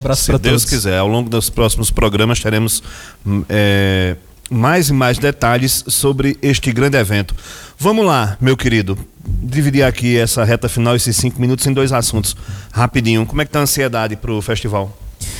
Abraço Se Deus quiser, ao longo dos próximos programas teremos mais e mais detalhes sobre este grande evento. Vamos lá, meu querido, dividir aqui essa reta final, esses 5 minutos, em 2 assuntos, rapidinho. Como é que tá a ansiedade pro festival?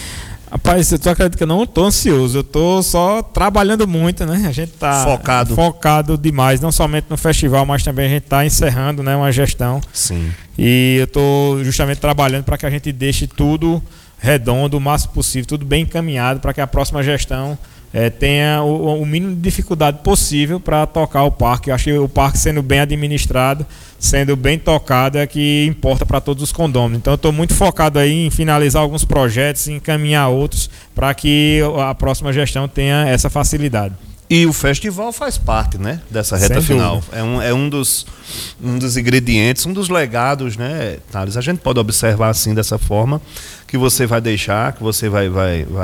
Rapaz, tu acredita que eu não tô ansioso, eu tô só trabalhando muito, né? A gente tá focado demais, não somente no festival, mas também a gente tá encerrando, né, uma gestão. Sim. E eu tô justamente trabalhando para que a gente deixe tudo redondo, o máximo possível, tudo bem encaminhado, para que a próxima gestão tenha o mínimo de dificuldade possível para tocar o parque. Eu acho que o parque, sendo bem administrado, sendo bem tocado, é que importa para todos os condôminos. Então eu estou muito focado aí em finalizar alguns projetos, em encaminhar outros, para que a próxima gestão tenha essa facilidade. E o festival faz parte, né, dessa reta final. É um dos ingredientes, um dos legados, né, Thales? A gente pode observar assim, dessa forma, que você vai deixar, que você vai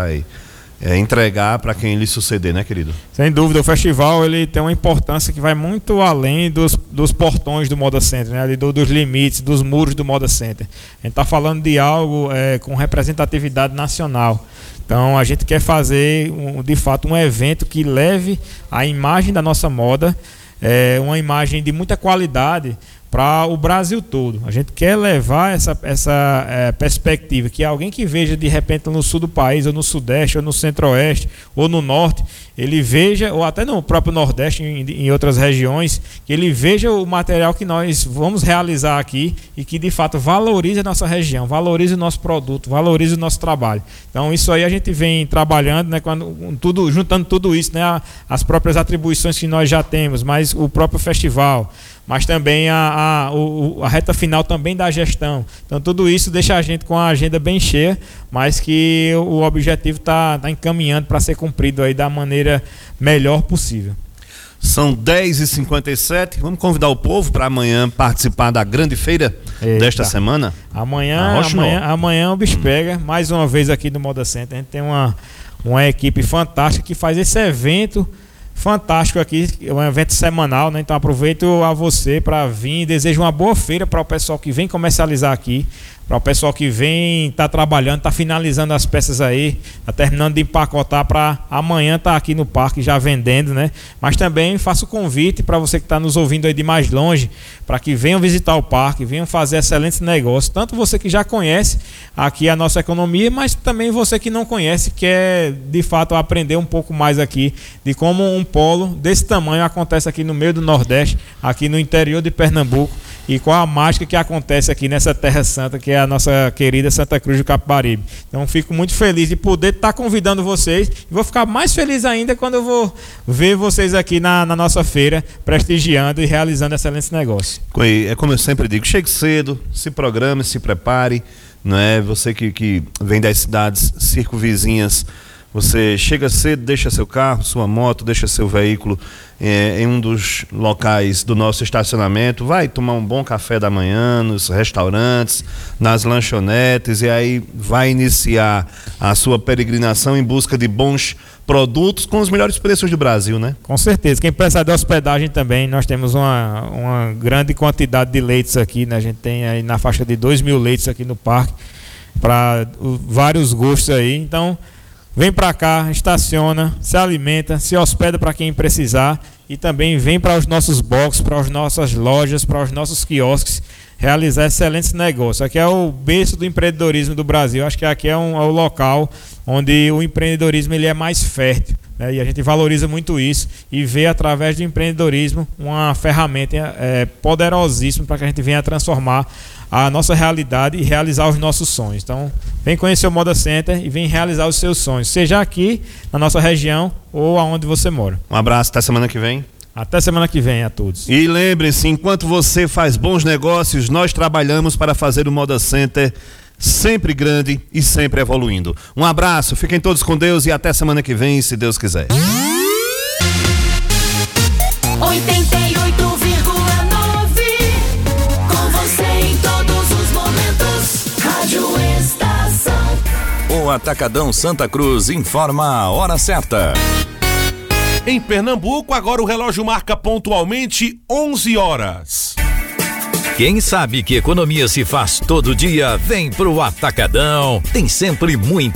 entregar para quem lhe suceder, né, querido? Sem dúvida, o festival ele tem uma importância que vai muito além dos portões do Moda Center, né, dos limites, dos muros do Moda Center. A gente está falando de algo com representatividade nacional. Então a gente quer fazer, de fato, um evento que leve a imagem da nossa moda, uma imagem de muita qualidade, para o Brasil todo. A gente quer levar essa perspectiva, que alguém que veja de repente no sul do país, ou no sudeste, ou no centro-oeste, ou no norte, ele veja, ou até no próprio nordeste, em outras regiões, que ele veja o material que nós vamos realizar aqui e que de fato valorize a nossa região, valorize o nosso produto, valorize o nosso trabalho. Então isso aí a gente vem trabalhando, né, juntando tudo isso, né, as próprias atribuições que nós já temos, mas o próprio festival, mas também a reta final também da gestão. Então tudo isso deixa a gente com a agenda bem cheia, mas que o objetivo está encaminhando para ser cumprido aí da maneira melhor possível. São 10h57, vamos convidar o povo para amanhã participar da grande feira desta semana? Amanhã o bicho pega, mais uma vez aqui no Moda Center. A gente tem uma equipe fantástica que faz esse evento fantástico aqui, é um evento semanal, né? Então aproveito a você para vir e desejo uma boa feira para o pessoal que vem comercializar aqui, para o pessoal que vem trabalhando, finalizando as peças aí, terminando de empacotar para amanhã aqui no parque já vendendo, né? Mas também faço o convite para você que está nos ouvindo aí de mais longe, para que venham visitar o parque, venham fazer excelentes negócios, tanto você que já conhece aqui a nossa economia, mas também você que não conhece, quer de fato aprender um pouco mais aqui de como um polo desse tamanho acontece aqui no meio do Nordeste, aqui no interior de Pernambuco, e qual a mágica que acontece aqui nessa Terra Santa, que é a nossa querida Santa Cruz do Capibaribe. Então fico muito feliz de poder estar convidando vocês, e vou ficar mais feliz ainda quando eu vou ver vocês aqui na nossa feira, prestigiando e realizando excelentes negócios. É como eu sempre digo, chegue cedo, se programe, se prepare, não é? Você que vem das cidades circunvizinhas, você chega cedo, deixa seu carro, sua moto, deixa seu veículo em um dos locais do nosso estacionamento, vai tomar um bom café da manhã nos restaurantes, nas lanchonetes, e aí vai iniciar a sua peregrinação em busca de bons produtos com os melhores preços do Brasil, né? Com certeza. Quem precisar de hospedagem também, nós temos uma grande quantidade de leitos aqui, né? A gente tem aí na faixa de 2.000 leitos aqui no parque, para vários gostos aí. Então vem para cá, estaciona, se alimenta, se hospeda para quem precisar, e também vem para os nossos boxes, para as nossas lojas, para os nossos quiosques, realizar excelentes negócios. Aqui é o berço do empreendedorismo do Brasil. Acho que aqui é o local onde o empreendedorismo ele é mais fértil, né? E a gente valoriza muito isso e vê através do empreendedorismo uma ferramenta poderosíssima para que a gente venha transformar a nossa realidade e realizar os nossos sonhos. Então, vem conhecer o Moda Center e vem realizar os seus sonhos, seja aqui na nossa região ou aonde você mora. Um abraço, até semana que vem. Até semana que vem a todos. E lembre-se, enquanto você faz bons negócios, nós trabalhamos para fazer o Moda Center sempre grande e sempre evoluindo. Um abraço, fiquem todos com Deus e até semana que vem, se Deus quiser. 88,9 com você em todos os momentos. Rádio Estação. O Atacadão Santa Cruz informa a hora certa. Em Pernambuco, agora o relógio marca pontualmente 11 horas. Quem sabe que economia se faz todo dia, vem pro Atacadão. Tem sempre muito